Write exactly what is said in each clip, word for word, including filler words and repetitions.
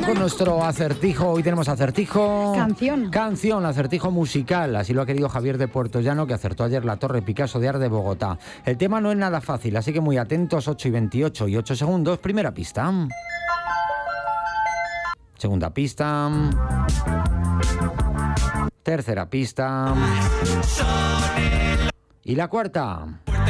con nuestro acertijo. Hoy tenemos acertijo... Canción. Canción, acertijo musical. Así lo ha querido Javier de Puerto Llano, que acertó ayer la Torre Picasso de Ar de Bogotá. El tema no es nada fácil, así que muy atentos. Ocho y veintiocho y ocho segundos. Primera pista. Segunda pista. Tercera pista. Y la cuarta.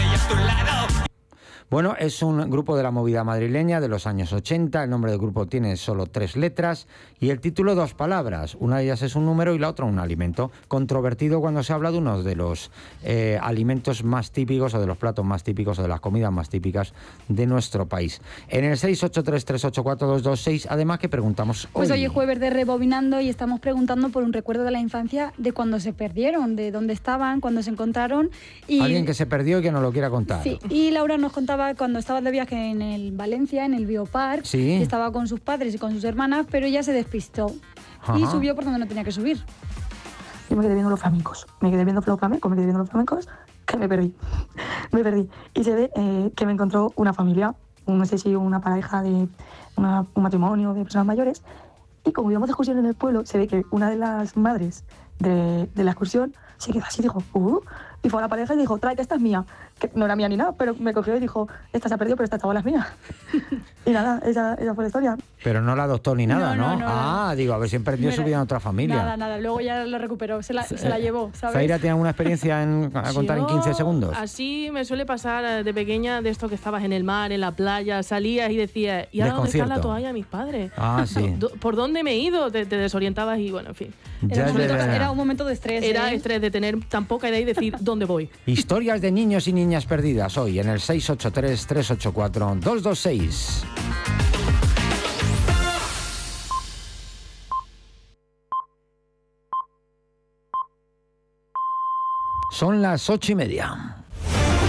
Bueno, es un grupo de la movida madrileña de los años ochenta. El nombre del grupo tiene solo tres letras y el título dos palabras. Una de ellas es un número y la otra un alimento. Controvertido cuando se habla de uno de los eh, alimentos más típicos o de los platos más típicos o de las comidas más típicas de nuestro país. En el seis ocho tres, tres ocho cuatro, dos dos seis, además que preguntamos hoy. Pues hoy es jueves de Rebobinando y estamos preguntando por un recuerdo de la infancia de cuando se perdieron, de dónde estaban, cuando se encontraron. Y... alguien que se perdió y que nos lo quiera contar. Sí, y Laura nos contaba cuando estaba de viaje en el Valencia, en el Biopark, sí. estaba con sus padres y con sus hermanas, pero ella se despistó. Ajá. Y subió por donde no tenía que subir. Yo me quedé viendo los flamencos, me quedé viendo los flamencos, me quedé viendo los flamencos, que me perdí, me perdí. Y se ve eh, que me encontró una familia, no sé si una pareja de una, un matrimonio de personas mayores, y como íbamos de excursión en el pueblo, se ve que una de las madres de, de la excursión se quedó así y dijo, uh, y fue a la pareja y dijo, tráete, esta es mía, que no era mía ni nada, pero me cogió y dijo, esta se ha perdido, pero esta chavala es mía. Y nada, esa, esa fue la historia. Pero no la adoptó ni nada, ¿no? No, no, no ah, no. digo, a ver si emprendió su vida en otra familia. Nada, nada, luego ya la recuperó, se la, se la llevó, ¿sabes? Zaira, ¿tiene alguna experiencia en, a contar en quince segundos? Así me suele pasar de pequeña, de esto que estabas en el mar, en la playa, salías y decías, ¿y ahora dónde está la toalla de mis padres? Ah, sí. ¿Por dónde me he ido? Te, te desorientabas y bueno, en fin. Era un, momento, era un momento de estrés. Era ¿eh? estrés de tener tan poca edad y decir, ¿dónde voy? Historias de niños y niñas perdidas hoy en el seis ocho tres, tres ocho cuatro, dos dos seis. Son las ocho y media.